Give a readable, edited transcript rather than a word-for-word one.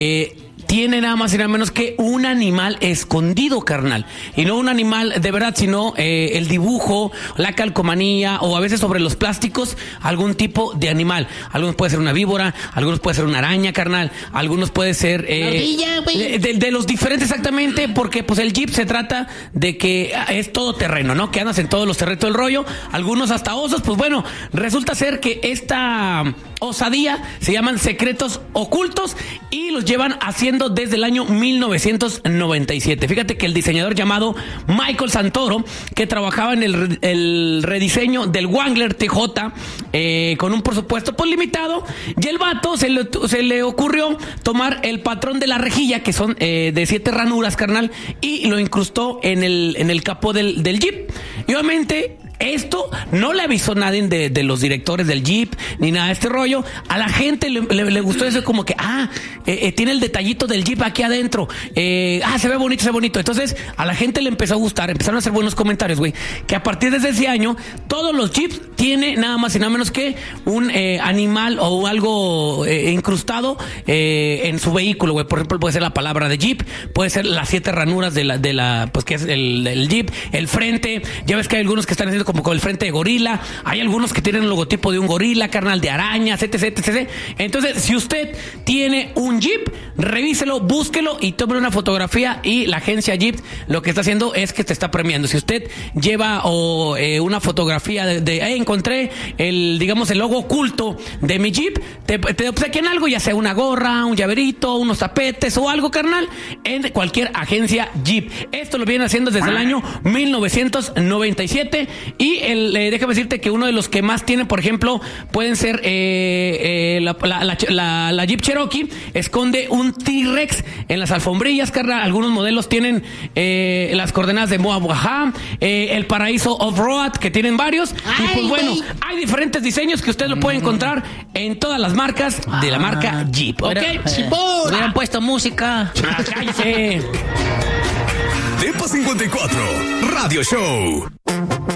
tiene nada más y nada menos que un animal escondido, carnal. Y no un animal de verdad, sino el dibujo, la calcomanía o a veces sobre los plásticos, algún tipo de animal. Algunos puede ser una víbora, algunos puede ser una araña, carnal. Algunos puede ser... de los diferentes exactamente, porque pues el Jeep se trata de que es todo terreno, ¿no? Que andas en todos los terrenos del rollo. Algunos hasta osos, pues bueno, resulta ser que esta osadía se llaman secretos ocultos y los llevan haciendo desde el año 1997. Fíjate que el diseñador llamado Michael Santoro, que trabajaba en el rediseño del Wrangler TJ, con un presupuesto pues limitado, y el vato se le ocurrió tomar el patrón de la rejilla, que son de 7 ranuras, carnal, y lo incrustó en el capó del Jeep. Y obviamente esto no le avisó nadie de los directores del Jeep ni nada de este rollo. A la gente le gustó eso, como que tiene el detallito del Jeep aquí adentro, se ve bonito. Entonces a la gente le empezó a gustar, empezaron a hacer buenos comentarios, güey, que a partir de ese año todos los Jeeps tiene nada más y nada menos que un animal o algo incrustado en su vehículo, güey. Por ejemplo, puede ser la palabra de Jeep, puede ser las 7 ranuras de la pues que es el Jeep, el frente. Ya ves que hay algunos que están haciendo como con el frente de gorila, hay algunos que tienen el logotipo de un gorila, carnal, de arañas, etc. Entonces, si usted tiene un Jeep, revíselo, búsquelo y tome una fotografía, y la agencia Jeep lo que está haciendo es que te está premiando. Si usted lleva una fotografía encontré el logo oculto de mi Jeep, te obsequian algo, ya sea una gorra, un llaverito, unos tapetes o algo, carnal, en cualquier agencia Jeep. Esto lo vienen haciendo desde el año 1997. Y déjame decirte que uno de los que más tienen, por ejemplo, pueden ser la Jeep Cherokee, esconde un T-Rex en las alfombrillas, carnal. Algunos modelos tienen las coordenadas de Moab, Oaxaca, el Paraíso Off-Road, que tienen varios. Y pues bueno, hay diferentes diseños que usted lo puede encontrar en todas las marcas de la marca Jeep. ¿Ok? Hubieran puesto música. Cállese. Depa 54 Radio Show.